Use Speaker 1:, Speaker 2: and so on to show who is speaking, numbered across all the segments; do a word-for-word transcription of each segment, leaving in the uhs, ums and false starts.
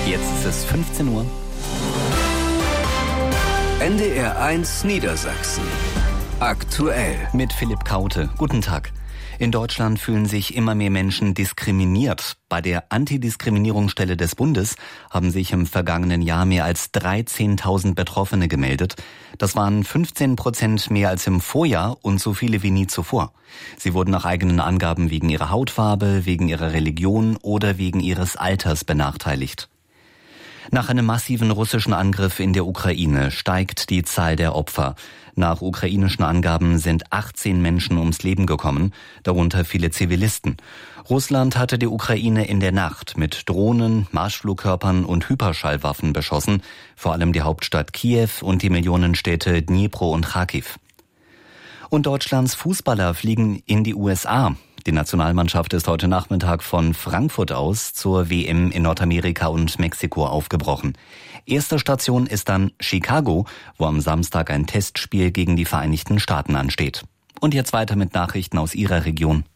Speaker 1: Jetzt ist es fünfzehn Uhr.
Speaker 2: N D R eins Niedersachsen. Aktuell.
Speaker 1: Mit Philipp Kaute. Guten Tag. In Deutschland fühlen sich immer mehr Menschen diskriminiert. Bei der Antidiskriminierungsstelle des Bundes haben sich im vergangenen Jahr mehr als dreizehntausend Betroffene gemeldet. Das waren fünfzehn Prozent mehr als im Vorjahr und so viele wie nie zuvor. Sie wurden nach eigenen Angaben wegen ihrer Hautfarbe, wegen ihrer Religion oder wegen ihres Alters benachteiligt. Nach einem massiven russischen Angriff in der Ukraine steigt die Zahl der Opfer. Nach ukrainischen Angaben sind achtzehn Menschen ums Leben gekommen, darunter viele Zivilisten. Russland hatte die Ukraine in der Nacht mit Drohnen, Marschflugkörpern und Hyperschallwaffen beschossen, vor allem die Hauptstadt Kiew und die Millionenstädte Dnipro und Charkiw. Und Deutschlands Fußballer fliegen in die U S A. Die Nationalmannschaft ist heute Nachmittag von Frankfurt aus zur W M in Nordamerika und Mexiko aufgebrochen. Erste Station ist dann Chicago, wo am Samstag ein Testspiel gegen die Vereinigten Staaten ansteht. Und jetzt weiter mit Nachrichten aus Ihrer Region.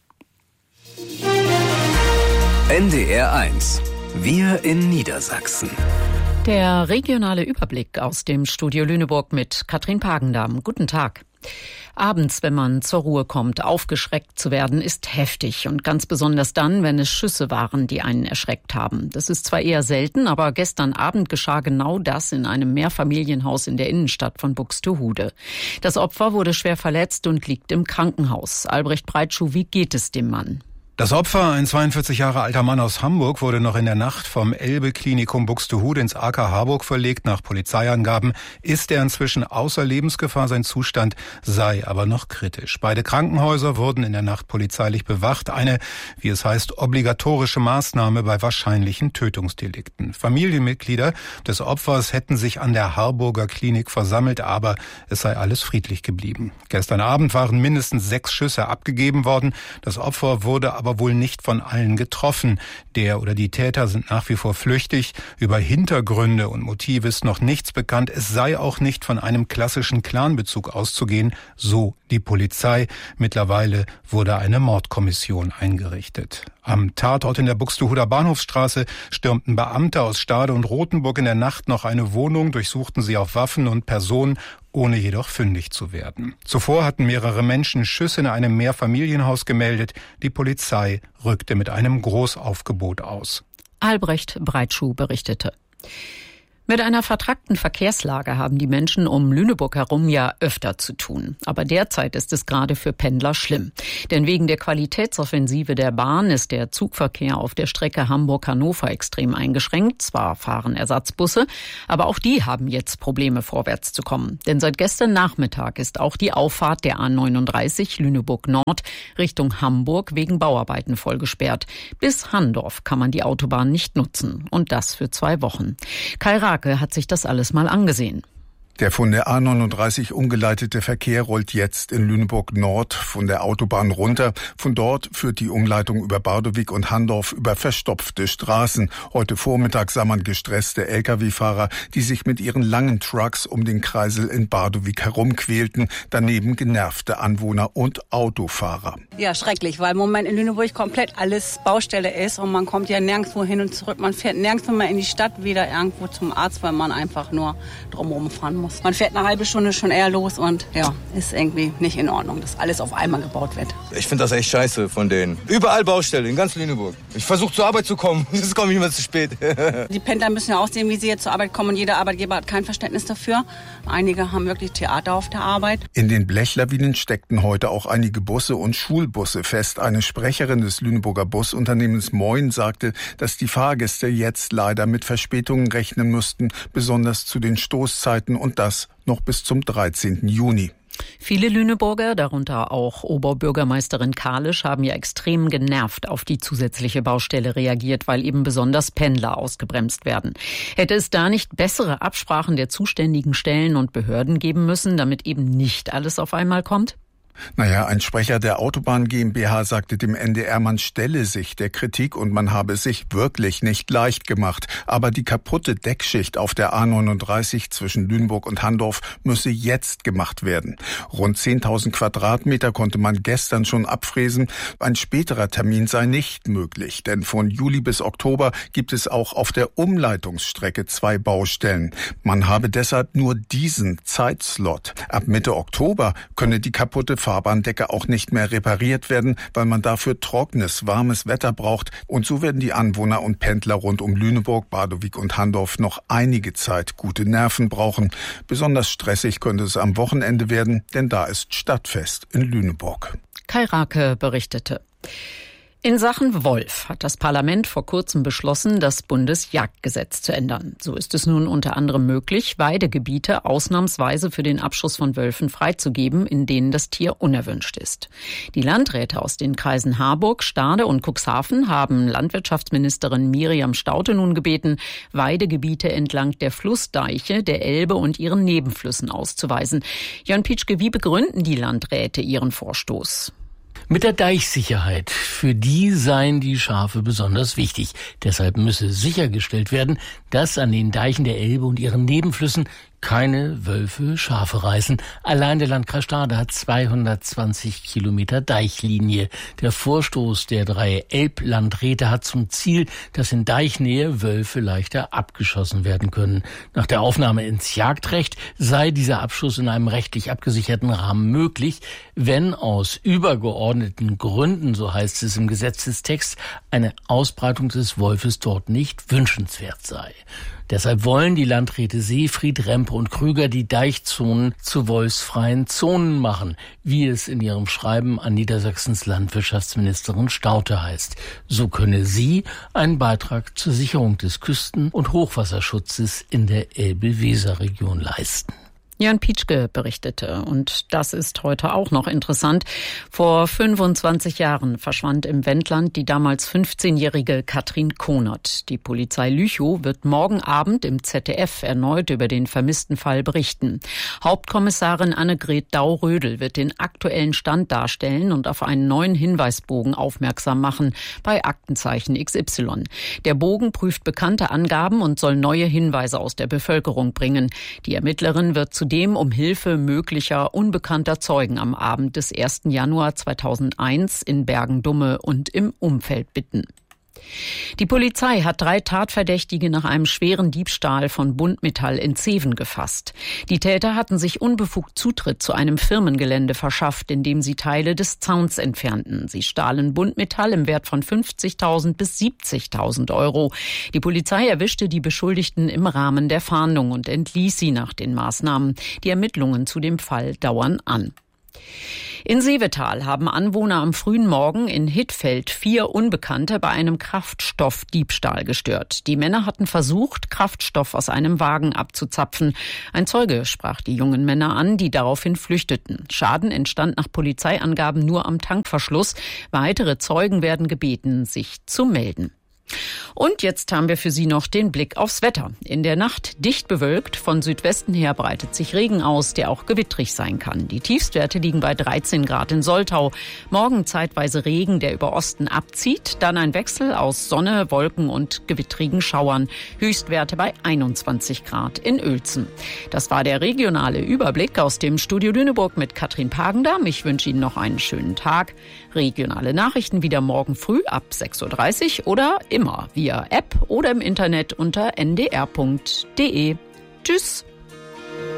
Speaker 2: N D R eins. Wir in Niedersachsen.
Speaker 3: Der regionale Überblick aus dem Studio Lüneburg mit Katrin Pagendam. Guten Tag. Abends, wenn man zur Ruhe kommt, aufgeschreckt zu werden, ist heftig. Und ganz besonders dann, wenn es Schüsse waren, die einen erschreckt haben. Das ist zwar eher selten, aber gestern Abend geschah genau das in einem Mehrfamilienhaus in der Innenstadt von Buxtehude. Das Opfer wurde schwer verletzt und liegt im Krankenhaus. Albrecht Breitschuh, wie geht es dem Mann?
Speaker 4: Das Opfer, ein zweiundvierzig Jahre alter Mann aus Hamburg, wurde noch in der Nacht vom Elbe-Klinikum Buxtehude ins A K Harburg verlegt. Nach Polizeiangaben ist er inzwischen außer Lebensgefahr. Sein Zustand sei aber noch kritisch. Beide Krankenhäuser wurden in der Nacht polizeilich bewacht. Eine, wie es heißt, obligatorische Maßnahme bei wahrscheinlichen Tötungsdelikten. Familienmitglieder des Opfers hätten sich an der Harburger Klinik versammelt, aber es sei alles friedlich geblieben. Gestern Abend waren mindestens sechs Schüsse abgegeben worden. Das Opfer wurde aber wohl nicht von allen getroffen. Der oder die Täter sind nach wie vor flüchtig. Über Hintergründe und Motive ist noch nichts bekannt. Es sei auch nicht von einem klassischen Clanbezug auszugehen, so die Polizei. Mittlerweile wurde eine Mordkommission eingerichtet. Am Tatort in der Buxtehuder Bahnhofsstraße stürmten Beamte aus Stade und Rothenburg in der Nacht noch eine Wohnung, durchsuchten sie auf Waffen und Personen, ohne jedoch fündig zu werden. Zuvor hatten mehrere Menschen Schüsse in einem Mehrfamilienhaus gemeldet. Die Polizei rückte mit einem Großaufgebot aus.
Speaker 3: Albrecht Breitschuh berichtete. Mit einer vertrackten Verkehrslage haben die Menschen um Lüneburg herum ja öfter zu tun. Aber derzeit ist es gerade für Pendler schlimm. Denn wegen der Qualitätsoffensive der Bahn ist der Zugverkehr auf der Strecke Hamburg-Hannover extrem eingeschränkt. Zwar fahren Ersatzbusse, aber auch die haben jetzt Probleme, vorwärts zu kommen. Denn seit gestern Nachmittag ist auch die Auffahrt der A neununddreißig Lüneburg Nord Richtung Hamburg wegen Bauarbeiten voll gesperrt. Bis Handorf kann man die Autobahn nicht nutzen. Und das für zwei Wochen. Kai Rake hat sich das alles mal angesehen.
Speaker 5: Der von der A neununddreißig umgeleitete Verkehr rollt jetzt in Lüneburg Nord von der Autobahn runter. Von dort führt die Umleitung über Bardowik und Handorf über verstopfte Straßen. Heute Vormittag sah man gestresste L K W-Fahrer, die sich mit ihren langen Trucks um den Kreisel in Bardowik herumquälten. Daneben genervte Anwohner und Autofahrer.
Speaker 6: Ja, schrecklich, weil im Moment in Lüneburg komplett alles Baustelle ist und man kommt ja nirgendwo hin und zurück. Man fährt nirgendwo mehr in die Stadt, weder irgendwo zum Arzt, weil man einfach nur drumherum fahren muss. Man fährt eine halbe Stunde schon eher los und ja, ist irgendwie nicht in Ordnung, dass alles auf einmal gebaut wird.
Speaker 7: Ich finde das echt scheiße von denen. Überall Baustelle, in ganz Lüneburg. Ich versuche zur Arbeit zu kommen, jetzt komme ich immer zu spät.
Speaker 6: Die Pendler müssen ja auch sehen, wie sie jetzt zur Arbeit kommen und jeder Arbeitgeber hat kein Verständnis dafür. Einige haben wirklich Theater auf der Arbeit.
Speaker 5: In den Blechlawinen steckten heute auch einige Busse und Schulbusse fest. Eine Sprecherin des Lüneburger Busunternehmens Moin sagte, dass die Fahrgäste jetzt leider mit Verspätungen rechnen müssten, besonders zu den Stoßzeiten und das noch bis zum dreizehnten Juni.
Speaker 3: Viele Lüneburger, darunter auch Oberbürgermeisterin Kalisch, haben ja extrem genervt auf die zusätzliche Baustelle reagiert, weil eben besonders Pendler ausgebremst werden. Hätte es da nicht bessere Absprachen der zuständigen Stellen und Behörden geben müssen, damit eben nicht alles auf einmal kommt?
Speaker 5: Naja, ein Sprecher der Autobahn GmbH sagte dem N D R, man stelle sich der Kritik und man habe es sich wirklich nicht leicht gemacht. Aber die kaputte Deckschicht auf der A neununddreißig zwischen Lüneburg und Handorf müsse jetzt gemacht werden. Rund zehntausend Quadratmeter konnte man gestern schon abfräsen. Ein späterer Termin sei nicht möglich, denn von Juli bis Oktober gibt es auch auf der Umleitungsstrecke zwei Baustellen. Man habe deshalb nur diesen Zeitslot. Ab Mitte Oktober könne die kaputte Fahrbahndecke auch nicht mehr repariert werden, weil man dafür trockenes, warmes Wetter braucht. Und so werden die Anwohner und Pendler rund um Lüneburg, Bardowick und Handorf noch einige Zeit gute Nerven brauchen. Besonders stressig könnte es am Wochenende werden, denn da ist Stadtfest in Lüneburg.
Speaker 3: Kai Rake berichtete. In Sachen Wolf hat das Parlament vor kurzem beschlossen, das Bundesjagdgesetz zu ändern. So ist es nun unter anderem möglich, Weidegebiete ausnahmsweise für den Abschuss von Wölfen freizugeben, in denen das Tier unerwünscht ist. Die Landräte aus den Kreisen Harburg, Stade und Cuxhaven haben Landwirtschaftsministerin Miriam Staudte nun gebeten, Weidegebiete entlang der Flussdeiche, der Elbe und ihren Nebenflüssen auszuweisen. Jörn Pietschke, wie begründen die Landräte ihren Vorstoß?
Speaker 8: Mit der Deichsicherheit. Für die seien die Schafe besonders wichtig. Deshalb müsse sichergestellt werden, dass an den Deichen der Elbe und ihren Nebenflüssen keine Wölfe Schafe reißen. Allein der Landkreis Stade hat zweihundertzwanzig Kilometer Deichlinie. Der Vorstoß der drei Elblandräte hat zum Ziel, dass in Deichnähe Wölfe leichter abgeschossen werden können. Nach der Aufnahme ins Jagdrecht sei dieser Abschuss in einem rechtlich abgesicherten Rahmen möglich, wenn aus übergeordneten Gründen, so heißt es im Gesetzestext, eine Ausbreitung des Wolfes dort nicht wünschenswert sei. Deshalb wollen die Landräte Seefried, Rempe und Krüger die Deichzonen zu wolfsfreien Zonen machen, wie es in ihrem Schreiben an Niedersachsens Landwirtschaftsministerin Staudte heißt. So könne sie einen Beitrag zur Sicherung des Küsten- und Hochwasserschutzes in der Elbe-Weser-Region leisten.
Speaker 3: Jörn Pietschke berichtete. Und das ist heute auch noch interessant. Vor fünfundzwanzig Jahren verschwand im Wendland die damals fünfzehnjährige Katrin Konert. Die Polizei Lüchow wird morgen Abend im Z D F erneut über den vermissten Fall berichten. Hauptkommissarin Annegret Dau-Rödel wird den aktuellen Stand darstellen und auf einen neuen Hinweisbogen aufmerksam machen bei Aktenzeichen X Y. Der Bogen prüft bekannte Angaben und soll neue Hinweise aus der Bevölkerung bringen. Die Ermittlerin wird zu Zudem um Hilfe möglicher unbekannter Zeugen am Abend des ersten Januar zweitausendeins in Bergen-Dumme und im Umfeld bitten. Die Polizei hat drei Tatverdächtige nach einem schweren Diebstahl von Buntmetall in Zeven gefasst. Die Täter hatten sich unbefugt Zutritt zu einem Firmengelände verschafft, indem sie Teile des Zauns entfernten. Sie stahlen Buntmetall im Wert von fünfzigtausend bis siebzigtausend Euro. Die Polizei erwischte die Beschuldigten im Rahmen der Fahndung und entließ sie nach den Maßnahmen. Die Ermittlungen zu dem Fall dauern an. In Seevetal haben Anwohner am frühen Morgen in Hittfeld vier Unbekannte bei einem Kraftstoffdiebstahl gestört. Die Männer hatten versucht, Kraftstoff aus einem Wagen abzuzapfen. Ein Zeuge sprach die jungen Männer an, die daraufhin flüchteten. Schaden entstand nach Polizeiangaben nur am Tankverschluss. Weitere Zeugen werden gebeten, sich zu melden. Und jetzt haben wir für Sie noch den Blick aufs Wetter. In der Nacht dicht bewölkt, von Südwesten her breitet sich Regen aus, der auch gewittrig sein kann. Die Tiefstwerte liegen bei dreizehn Grad in Soltau. Morgen zeitweise Regen, der über Osten abzieht. Dann ein Wechsel aus Sonne, Wolken und gewittrigen Schauern. Höchstwerte bei einundzwanzig Grad in Uelzen. Das war der regionale Überblick aus dem Studio Lüneburg mit Katrin Pagendam. Ich wünsche Ihnen noch einen schönen Tag. Regionale Nachrichten wieder morgen früh ab sechs Uhr dreißig oder immer via App oder im Internet unter n d r punkt d e. Tschüss.